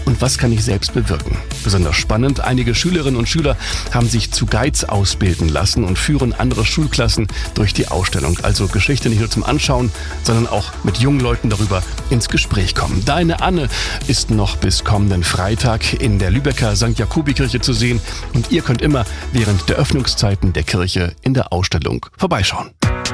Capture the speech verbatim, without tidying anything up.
und was kann ich selbst bewirken? Besonders spannend, einige Schülerinnen und Schüler haben sich zu Guides ausbilden lassen und führen andere Schulklassen durch die Ausstellung. Also Geschichte nicht nur zum Anschauen, sondern auch mit jungen Leuten darüber ins Gespräch kommen. Deine Anne ist noch bis kommenden Freitag in der Lübecker Sankt Jakobi-Kirche zu sehen und ihr könnt immer während der Öffnungszeiten der Kirche in der Ausstellung vorbeischauen.